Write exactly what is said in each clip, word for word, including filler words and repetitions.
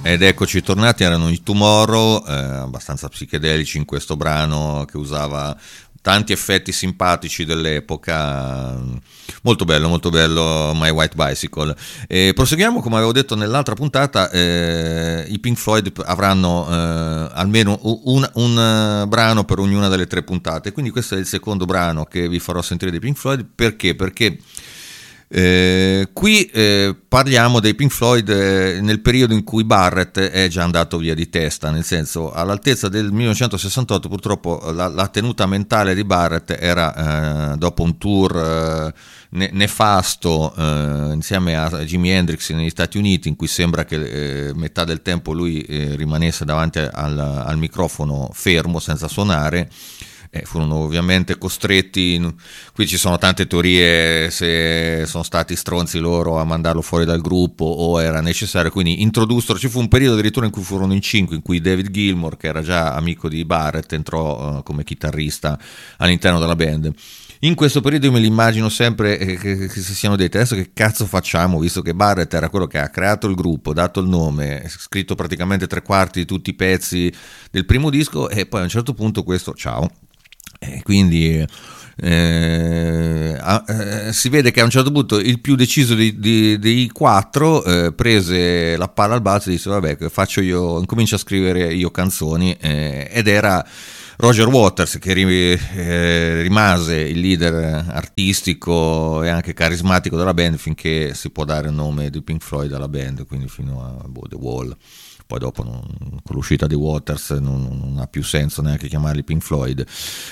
Ed eccoci tornati, erano i Tomorrow, eh, abbastanza psichedelici in questo brano che usava tanti effetti simpatici dell'epoca. Molto bello, molto bello My White Bicycle. E proseguiamo, come avevo detto nell'altra puntata, eh, i Pink Floyd avranno eh, almeno un, un uh, brano per ognuna delle tre puntate, quindi questo è il secondo brano che vi farò sentire dei Pink Floyd. Perché? Perché Eh, qui eh, parliamo dei Pink Floyd eh, nel periodo in cui Barrett è già andato via di testa, nel senso, all'altezza del millenovecentosessantotto purtroppo la, la tenuta mentale di Barrett era eh, dopo un tour eh, ne, nefasto eh, insieme a Jimi Hendrix negli Stati Uniti, in cui sembra che eh, metà del tempo lui eh, rimanesse davanti al, al microfono fermo senza suonare. Eh, furono ovviamente costretti in... Qui ci sono tante teorie se sono stati stronzi loro a mandarlo fuori dal gruppo o era necessario, quindi introdussero, ci fu un periodo addirittura in cui furono in cinque, in cui David Gilmour, che era già amico di Barrett, entrò uh, come chitarrista all'interno della band. In questo periodo io me li immagino sempre eh, che, che si siano detti: adesso che cazzo facciamo, visto che Barrett era quello che ha creato il gruppo, dato il nome, scritto praticamente tre quarti di tutti i pezzi del primo disco, e poi a un certo punto questo ciao. E quindi eh, eh, si vede che a un certo punto il più deciso dei, dei, dei quattro eh, prese la palla al balzo e disse: vabbè, faccio io, incomincio a scrivere io canzoni, eh, ed era Roger Waters che ri, eh, rimase il leader artistico e anche carismatico della band finché si può dare il nome di Pink Floyd alla band, quindi fino a boh, The Wall. Poi dopo non, con l'uscita di Waters non, non ha più senso neanche chiamarli Pink Floyd.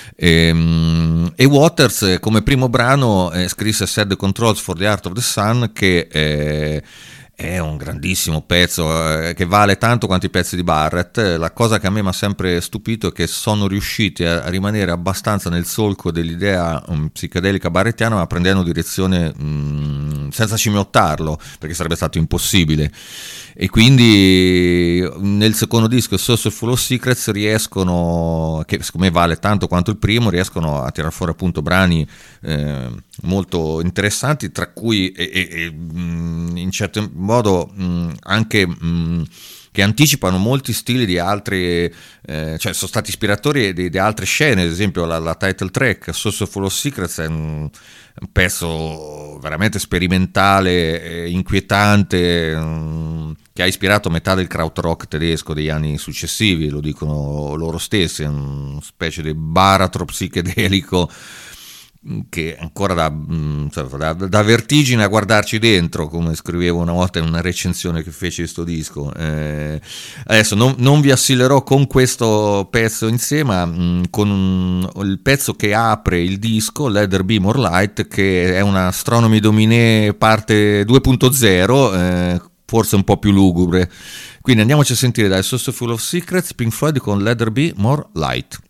E, e Waters come primo brano eh, scrisse Set the Controls for the Heart of the Sun, che eh, è un grandissimo pezzo eh, che vale tanto quanto i pezzi di Barrett. La cosa che a me mi ha sempre stupito è che sono riusciti a, a rimanere abbastanza nel solco dell'idea um, psichedelica barrettiana, ma prendendo direzione um, senza cimmiottarlo, perché sarebbe stato impossibile. E quindi nel secondo disco, Source Full of Secrets, riescono, che secondo me vale tanto quanto il primo, riescono a tirare fuori appunto brani eh, molto interessanti, tra cui e, e, e, in certo modo mh, anche mh, che anticipano molti stili di altri, eh, cioè sono stati ispiratori di, di altre scene. Ad esempio la, la title track Source Full of Secrets è un, un pezzo veramente sperimentale, eh, inquietante, mh, che ha ispirato metà del krautrock tedesco degli anni successivi, lo dicono loro stessi, è una specie di baratro psichedelico che ancora dà, da, da vertigine a guardarci dentro, come scrivevo una volta in una recensione che feci di sto disco. Eh, adesso non, non vi assillerò con questo pezzo in sé, ma mh, con un, il pezzo che apre il disco, Let There Be More Light, che è una Astronomy Dominée parte due punto zero, eh, forse un po' più lugubre. Quindi andiamoci a sentire dal Source Full of Secrets, Pink Floyd con Let There Be More Light.